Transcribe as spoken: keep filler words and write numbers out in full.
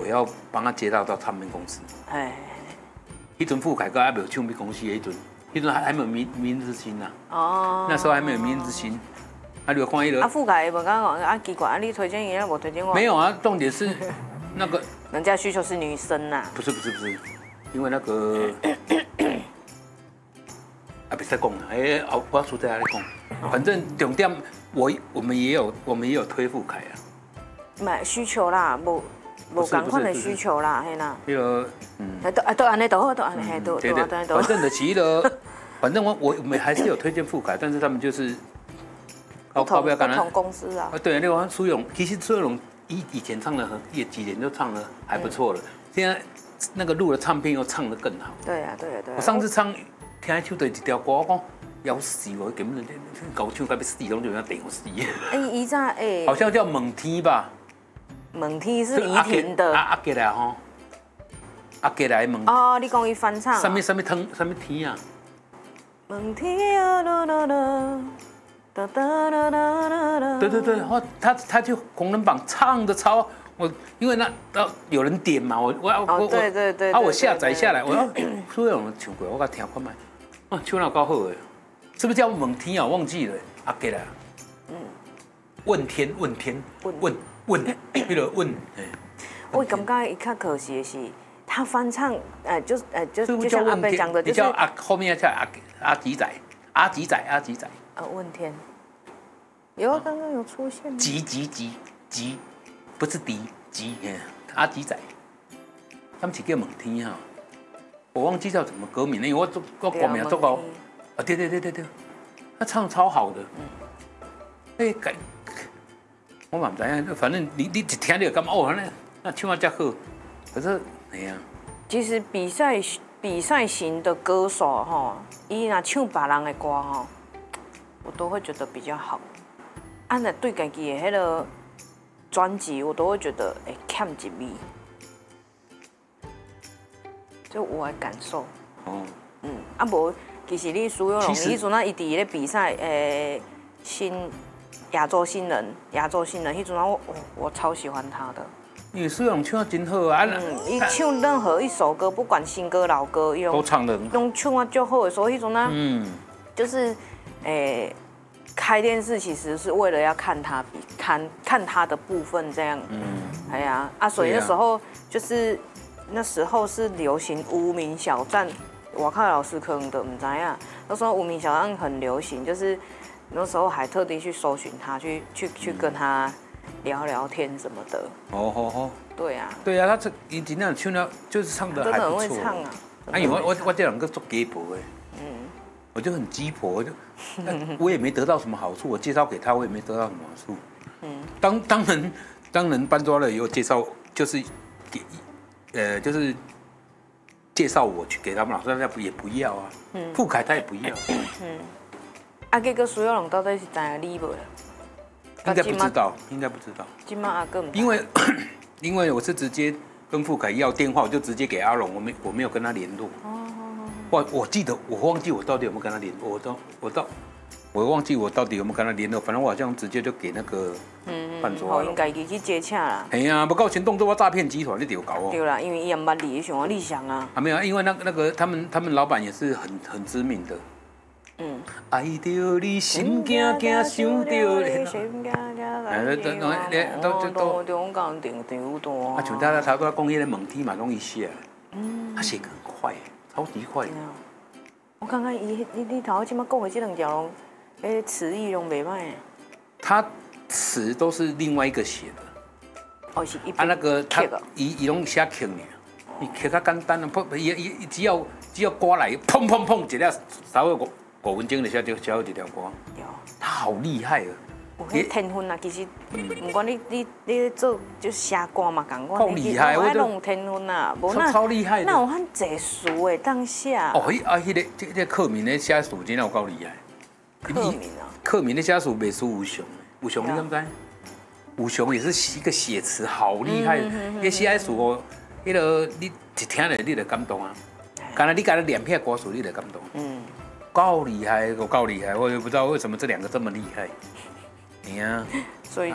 我要帮他接到到唱片公司。哎，一阵傅凯哥还没有唱片公司，一阵，一阵还还没有明明日之星呐。哦。那时候还没有明日之星。啊，你有看一个？ 啊，傅凯无讲啊奇怪，啊你推荐伊，我推荐我。 没有啊，重点是那个。 人家需求是女生呐。 不是不是不是，因为那个。啊，别再讲了，哎，我我要出在哪里讲？反正重点，我我们也有我们也有推傅凯啊。买需求啦，无无同款的需求啦，嘿啦。 那个，嗯。 都啊都安尼都好，都安尼嘿都对对。反正的其了，反正我我们还是有推荐傅凯，但是他们就是。 不同不同公司啊。 啊，对，那个苏永，其实苏永以以前唱的很，也几年就唱的还不错了，现在那个录的唱片又唱得更好。 对啊，对啊，对啊。 我上次唱。听唱对一条歌，我讲要死我，根本搞唱该要死，拢就要电我死。 哎，伊早哎， 好像叫猛天吧？ 猛天是怡婷的。 阿阿吉来吼，阿吉来猛。 哦，你讲伊翻唱。 什么什么天什么天啊？ 猛天啊啦啦啦，哒哒啦啦啦啦。 对对对，然后他他就红人榜唱的超我，因为那到有人点嘛，我我要我对对对， 啊我下载下来，我要所有人唱过，我甲听看卖。啊，唱得够好诶，是不是叫猛天啊？忘记了，啊，给了。嗯。问天，问天，问问问，那个问，哎。 我感觉伊较可惜的是，他翻唱，呃，就是呃，就就像阿贝讲的，就是叫阿后面要叫阿阿吉仔，阿吉仔，阿吉仔。 呃，问天。有啊，刚刚有出现。 吉吉吉吉，不是迪吉，阿吉仔。他们是叫猛天哈。我忘记叫什么歌名了，因为我做我歌名做过，啊对对对对对，他唱超好的，哎改，我嘛唔知影，反正你你一听你就感觉哦，那那唱啊真好，可是哎呀， 其实比赛比赛型的歌手哈，伊若唱别人的歌哈，我都会觉得比较好，按照对家己的迄个专辑，我都会觉得哎欠一味。就我的感受，哦，嗯，啊无，其实你苏有龙，迄阵啊，伊伫咧比赛，诶，新亚洲新人，亚洲新人，迄阵啊，我我超喜欢他的。 因为苏有龙唱得真好啊， 嗯，伊唱任何一首歌，不管新歌老歌，伊都唱得， 拢唱啊就好的时候，迄阵啊，嗯，就是诶，开电视其实是为了要看他比看看他的部分这样，嗯，哎呀，啊，所以那时候就是。那时候是流行无名小站，我看老师可能都唔知啊。那时候无名小站很流行，就是那时候还特地去搜寻他，去去去跟他聊聊天什么的。哦哦哦。对啊。 对啊，他这已经那样唱了，就是唱的还不错。 真的很会唱啊。 哎呦，我我我这两个做鸡婆哎。嗯。我就很鸡婆，我就我也没得到什么好处，我介绍给他，我也没得到什么好处。嗯。当当然当然搬抓了以后介绍就是给。呃，就是介绍我去给他们老师，人家不也不要啊。嗯。傅凯他也不要。嗯。 啊，这个苏有龙到底是知影你无？ 应该不知道，应该不知道。 今麦阿哥唔。 因为因为我是直接跟傅凯要电话，我就直接给阿龙，我没我没有跟他联络。哦。我我记得我忘记我到底有没有跟他联络，我到我到我忘记我到底有没有跟他联络，反正我好像直接就给那个。嗯， 好，应该去接洽啦。 哎呀，不够钱动作我诈骗集团，你得搞哦。 对啦，因为伊也捌你，想我立想啊。 啊，没有，因为那个那个他们他们老板也是很很知名的。嗯。爱着你心惊惊，想着你。心惊惊，哎，都都都都都定定多。啊，像他他都讲迄个猛天嘛，容易写。嗯。他写很快，超级快。 我看看伊，你你头先仔讲的这两条龙，诶，词意拢袂歹。 他。词都是另外一个写的， 哦是一啊那个他伊伊拢写曲呢，伊曲较简单啊，不伊伊只要只要歌来砰砰砰一条，稍微五五分钟就写就写好一条歌。有，他好厉害啊！ 有迄天分啊，其实不管你你你做就写歌嘛，共款。 够厉害， 我拢有天分啊，无那超厉害的。 那有很济词的当下。 哦，迄啊，迄个这这课名的写词真有够厉害。 课名啊。 课名的写词袂输吴雄。吴雄，你知不知？吴雄也是一个写词好厉害，那写词哦，那个你一听了你就感动啊。刚才你讲了两片歌词，你就感动。嗯，够厉害，够够厉害，我也不知道为什么这两个这么厉害。你呀， 所以